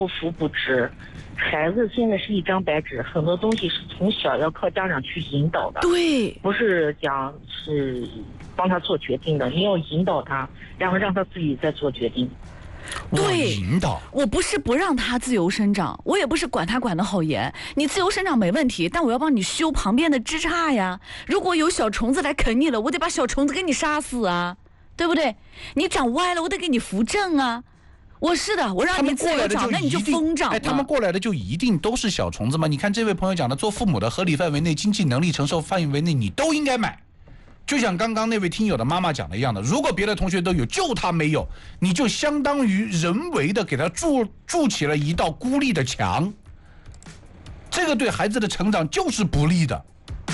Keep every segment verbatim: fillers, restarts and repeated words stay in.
不服不知。孩子现在是一张白纸，很多东西是从小要靠家长去引导的， 对， 不是讲是帮他做决定的，你要引导他，然后让他自己再做决定。 对， 引导。 我不是不让他自由生长，我也不是管他管得好严。你自由生长没问题，但我要帮你修旁边的枝杈呀。如果有小虫子来啃你了，我得把小虫子给你杀死啊，对不对？你长歪了，我得给你扶正啊。我是的，我让你自由长，那你就疯长了。 哎，他们过来的就一定都是小虫子吗？你看这位朋友讲的，做父母的合理范围内、经济能力承受范围内，你都应该买。就像刚刚那位听友的妈妈讲的一样的，如果别的同学都有，就他没有，你就相当于人为的给他筑筑起了一道孤立的墙，这个对孩子的成长就是不利的。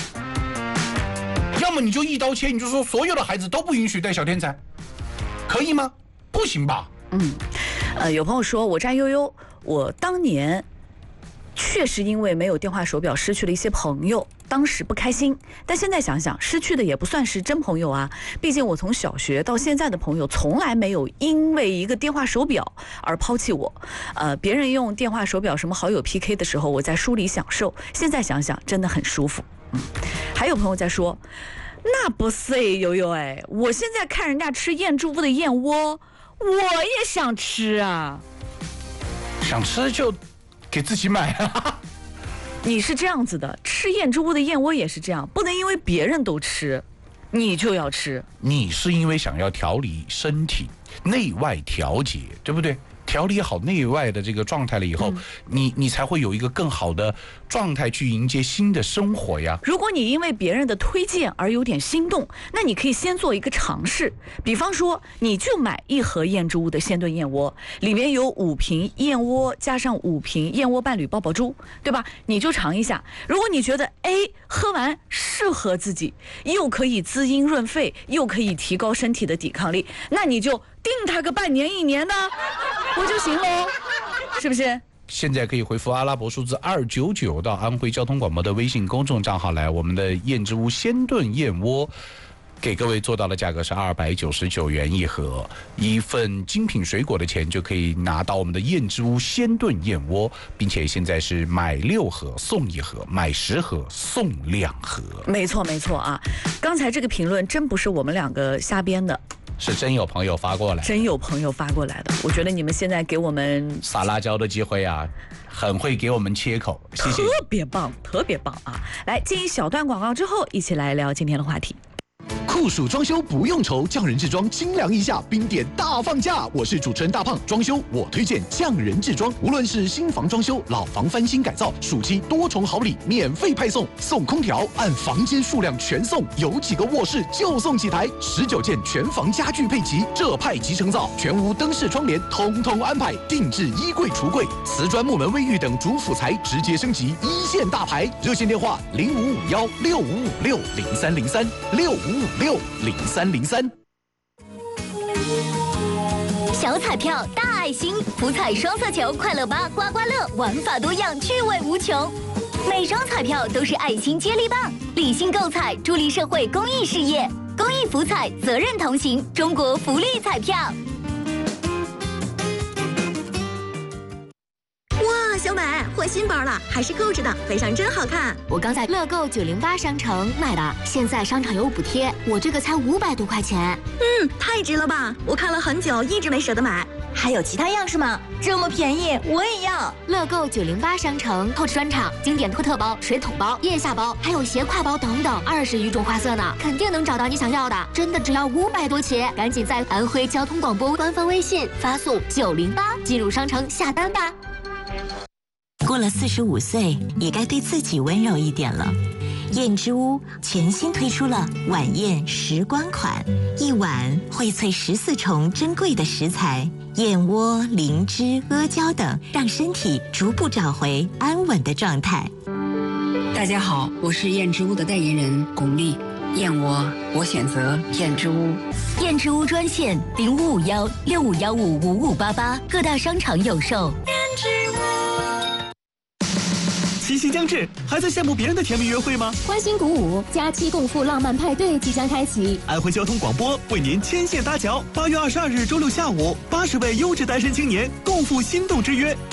要么你就一刀切，你就说所有的孩子都不允许带小天才，可以吗？不行吧？ 嗯，呃，有朋友说我战悠悠，我当年确实因为没有电话手表失去了一些朋友，当时不开心，但现在想想，失去的也不算是真朋友啊。毕竟我从小学到现在的朋友，从来没有因为一个电话手表而抛弃我。呃，别人用电话手表什么好友 P K 的时候，我在书里享受，现在想想真的很舒服。嗯，还有朋友在说，那不是悠悠哎，我现在看人家吃燕之屋的燕窝，我也想吃啊。 想吃就给自己买啊。 你是这样子的，吃燕之屋的燕窝也是这样，不能因为别人都吃，你就要吃。 你是因为想要调理身体，内外调节，对不对？调理好内外的这个状态了以后，嗯、你你才会有一个更好的状态去迎接新的生活呀。 如果你因为别人的推荐而有点心动，那你可以先做一个尝试，比方说你就买一盒燕之屋的鲜炖燕窝，里面有五瓶燕窝加上五瓶燕窝伴侣爆爆珠，对吧？你就尝一下，如果你觉得哎喝完适合自己，又可以滋阴润肺，又可以提高身体的抵抗力，那你就定它个半年一年的我就行喽，是不是？ 现在可以回复阿拉伯数字二九九到安徽交通广播的微信公众账号来，我们的燕之屋鲜炖燕窝给各位做到的价格是二百九十九元一盒，一份精品水果的钱就可以拿到我们的燕之屋鲜炖燕窝，并且现在是买六盒送一盒，买十盒送两盒。 没错没错啊，刚才这个评论真不是我们两个瞎编的， 是真有朋友发过来， 真有朋友发过来的。我觉得你们现在给我们撒辣椒的机会啊，很会给我们切口，谢谢， 特别棒，特别棒啊！来进一小段广告之后，一起来聊今天的话题。 酷暑装修不用愁，匠人制装清凉一下，冰点大放价。我是主持人大胖，装修我推荐匠人制装。无论是新房装修、老房翻新改造，暑期多重好礼免费派送，送空调按房间数量全送，有几个卧室就送几台，十九件全房家具配齐，这派集成灶，全屋灯饰窗帘通通安排，定制衣柜橱柜，瓷砖木门卫浴等主辅材直接升级一线大牌。热线电话零五五幺六五五六零三零三六五五六零三零三。 小彩票大爱心，福彩双色球快乐吧刮刮乐，玩法多样，趣味无穷。每张彩票都是爱心接力棒，理性购彩，助力社会公益事业。公益福彩，责任同行，中国福利彩票。 哇，小美换新包了，还是购置的，背上真好看。 我刚在乐购九零八商城买的，现在商场有补贴，我这个才五百多块钱。 嗯，太值了吧！我看了很久，一直没舍得买。还有其他样式吗？这么便宜，我也要。 乐购九零八商城购置专场，经典托特包、水桶包、腋下包，还有斜挎包等等，二十余种花色呢，肯定能找到你想要的。真的只要五百多起，赶紧在安徽交通广播官方微信发送九零八进入商城下单吧。 过了四十五岁，也该对自己温柔一点了。燕之屋全新推出了晚宴时光款，一碗荟萃十四重珍贵的食材，燕窝、灵芝、阿胶等，让身体逐步找回安稳的状态。 大家好，我是燕之屋的代言人巩俐。燕窝，我选择燕之屋。 燕之屋专线零五五幺六五幺五五五八八，各大商场有售。燕之屋。 七夕将至，还在羡慕别人的甜蜜约会吗？ 欢欣鼓舞，佳期共赴浪漫派对即将开启。 安徽交通广播为您牵线搭桥，八月二十二日周六下午，八十位优质单身青年共赴心动之约，